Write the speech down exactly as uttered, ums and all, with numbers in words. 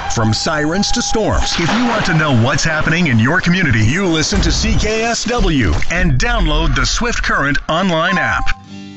From sirens to storms, if you want to know what's happening in your community, you listen to C K S W and download the Swift Current online app.